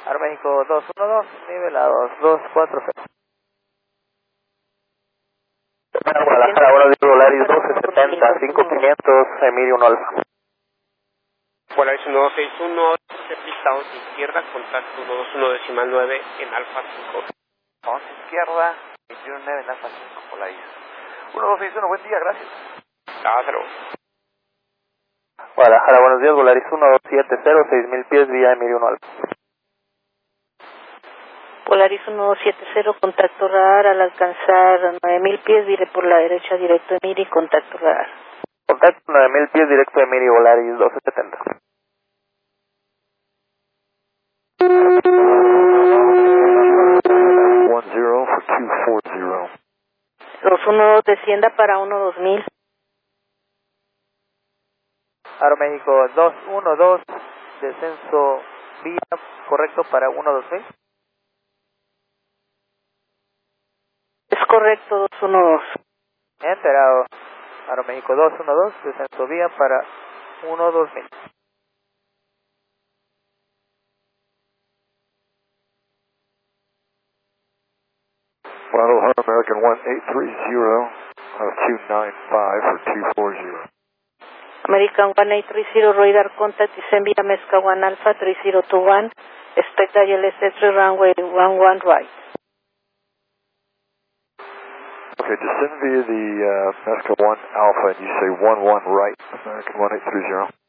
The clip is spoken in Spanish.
Aeroméxico 212, nivelados 240. Guadalajara, buenos días, Volaris 1270, 5500, Emilio 1 Alfa. Volaris 1261, pista 11 izquierda, contacto 121.9 en Alfa 5. 11 izquierda, 219 en Alfa 5, Volaris. 1261, buen día, gracias. Hasta luego. Guadalajara, buenos días, Volaris 1270, 6000 pies, vía Emilio 1 Alfa. Polaris 1270, contacto radar al alcanzar 9000 pies, diré por la derecha directo Emiri, contacto radar. Contacto 9000 pies, directo Emiri, Volaris 1270. 10 for 240. 212 descienda para 12000. Aeroméxico 212, descenso vía correcto para 12000. Es correcto, 212. Enterado. Aeroméxico 212, descenso vía para 12000. Guadalajara, American 1830, 295 for 240. American 1830, radar contact, descend via Mesca 1 Alpha 3021, expect ILS 3 runway 11 right. Okay, descend via the Mesca 1 Alpha and you say 11 right, American 1830.